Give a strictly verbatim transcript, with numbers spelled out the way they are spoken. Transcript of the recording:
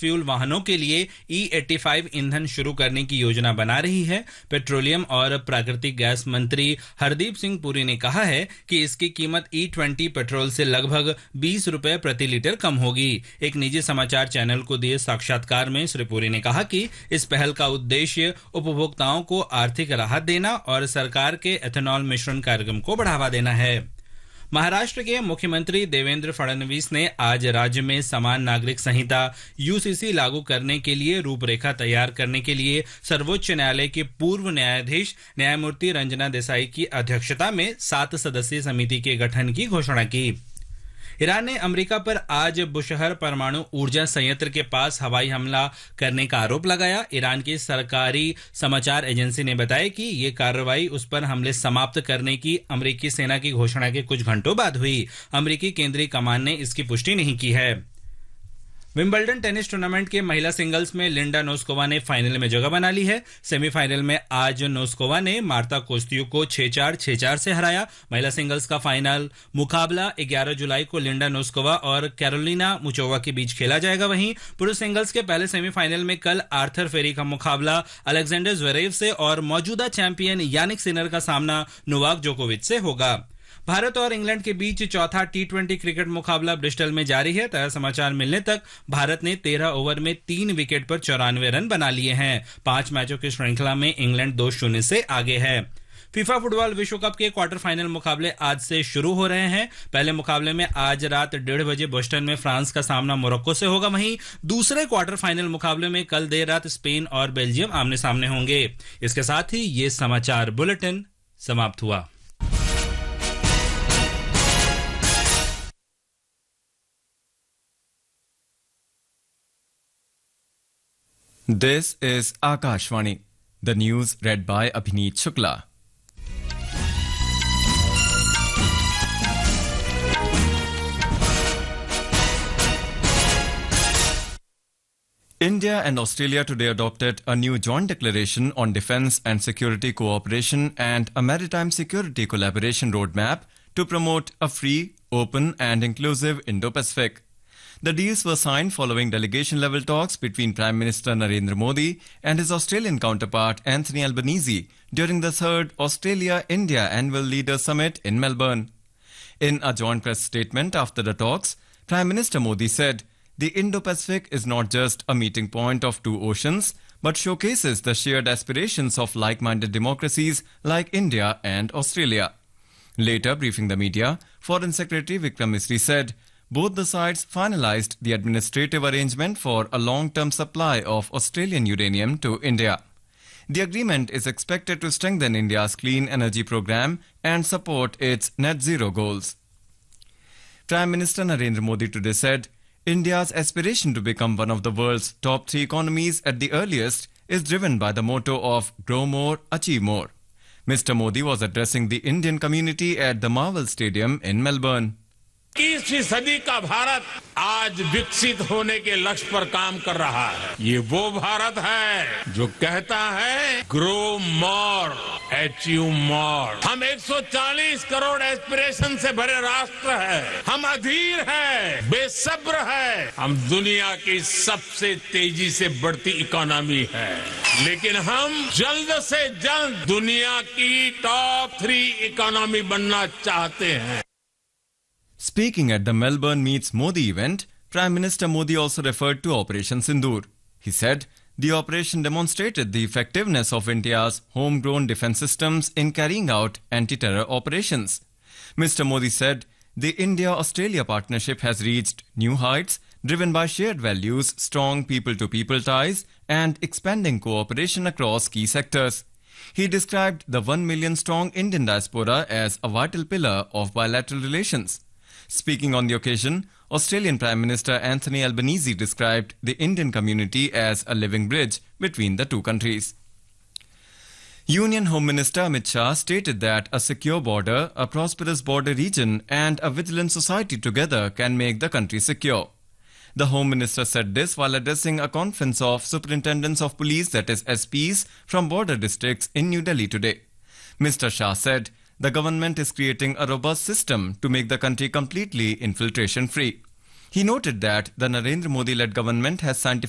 Fuel वाहनों के लिए ई पचासी ईंधन शुरू करने की योजना बना रही है। पेट्रोलियम और प्राकृतिक गैस मंत्री हरदीप सिंह पुरी ने कहा है कि इसकी कीमत ई ट्वेंटी पेट्रोल से लगभग बीस रुपए प्रति लीटर कम होगी। एक निजी समाचार चैनल को दिए साक्षात्कार में श्री पुरी ने कहा कि इस पहल का उद्देश्य उपभोक्ताओं को आर्थिक राहत देना और सरकार के एथेनॉल मिश्रण कार्यक्रम को बढ़ावा देना है। महाराष्ट्र के मुख्यमंत्री देवेंद्र फडणवीस ने आज राज्य में समान नागरिक संहिता यूसीसी लागू करने के लिए रूपरेखा तैयार करने के लिए सर्वोच्च न्यायालय के पूर्व न्यायाधीश न्यायमूर्ति रंजना देसाई की अध्यक्षता में सात सदस्यीय समिति के गठन की घोषणा की। ईरान ने अमेरिका पर आज बुशहर परमाणु ऊर्जा संयंत्र के पास हवाई हमला करने का आरोप लगाया। ईरान की सरकारी समाचार एजेंसी ने बताया कि ये कार्रवाई उस पर हमले समाप्त करने की अमेरिकी सेना की घोषणा के कुछ घंटों बाद हुई। अमेरिकी केंद्रीय कमान ने इसकी पुष्टि नहीं की है। विंबलडन टेनिस टूर्नामेंट के महिला सिंगल्स में लिंडा नोस्कोवा ने फाइनल में जगह बना ली है। सेमीफाइनल में आज नोस्कोवा ने मार्ता कोस्तियुक को छह चार छह चार से हराया। महिला सिंगल्स का फाइनल मुकाबला ग्यारह जुलाई को लिंडा नोस्कोवा और कैरोलिना मुचोवा के बीच खेला जाएगा। वहीं पुरुष सिंगल्स के पहले सेमीफाइनल में कल आर्थर फेरी का मुकाबला अलेक्जेंडर ज़्वेरेव से और मौजूदा चैंपियन यानिक सिनर का सामना नोवाक जोकोविच से होगा। भारत और इंग्लैंड के बीच चौथा टी ट्वेंटी क्रिकेट मुकाबला ब्रिस्टल में जारी है। ताजा समाचार मिलने तक भारत ने तेरह ओवर में तीन विकेट पर चौरानवे रन बना लिए हैं। पांच मैचों की श्रृंखला में इंग्लैंड दो शून्य से आगे है। फीफा फुटबॉल विश्व कप के क्वार्टर फाइनल मुकाबले आज से शुरू हो रहे हैं। पहले मुकाबले में आज रात डेढ़ बजे बोस्टन में फ्रांस का सामना मोरक्को से होगा। वहीं दूसरे क्वार्टर फाइनल मुकाबले में कल देर रात स्पेन और बेल्जियम आमने सामने होंगे। इसके साथ ही ये समाचार बुलेटिन समाप्त हुआ। This is Akashvani. The news read by Abhineet Shukla. India and Australia today adopted a new joint declaration on defence and security cooperation and a maritime security collaboration roadmap to promote a free, open and inclusive Indo-Pacific. The deals were signed following delegation-level talks between Prime Minister Narendra Modi and his Australian counterpart Anthony Albanese during the third Australia-India Annual Leaders Summit in Melbourne. In a joint press statement after the talks, Prime Minister Modi said, "The Indo-Pacific is not just a meeting point of two oceans, but showcases the shared aspirations of like-minded democracies like India and Australia." Later, briefing the media, Foreign Secretary Vikram Misri said, both the sides finalized the administrative arrangement for a long-term supply of Australian uranium to India. The agreement is expected to strengthen India's clean energy program and support its net zero goals. Prime Minister Narendra Modi today said, India's aspiration to become one of the world's top three economies at the earliest is driven by the motto of grow more, achieve more. Mister Modi was addressing the Indian community at the Marvel Stadium in Melbourne. इक्कीसवीं सदी का भारत आज विकसित होने के लक्ष्य पर काम कर रहा है। ये वो भारत है जो कहता है ग्रो मोर, अचीव मोर। हम एक सौ चालीस करोड़ एस्पिरेशन से भरे राष्ट्र है। हम अधीर है, बेसब्र है। हम दुनिया की सबसे तेजी से बढ़ती इकोनॉमी है, लेकिन हम जल्द से जल्द दुनिया की टॉप थ्री इकोनॉमी बनना चाहते हैं। Speaking at the Melbourne Meets Modi event, Prime Minister Modi also referred to Operation Sindoor. He said, the operation demonstrated the effectiveness of India's homegrown defence systems in carrying out anti-terror operations. Mister Modi said, the India-Australia partnership has reached new heights, driven by shared values, strong people-to-people ties, and expanding cooperation across key sectors. He described the one million strong Indian diaspora as a vital pillar of bilateral relations. Speaking on the occasion, Australian Prime Minister Anthony Albanese described the Indian community as a living bridge between the two countries. Union Home Minister Amit Shah stated that a secure border, a prosperous border region and a vigilant society together can make the country secure. The Home Minister said this while addressing a conference of superintendents of police, that is S Ps, from border districts in New Delhi today. Mister Shah said, the government is creating a robust system to make the country completely infiltration-free. He noted that the Narendra Modi-led government has scientifically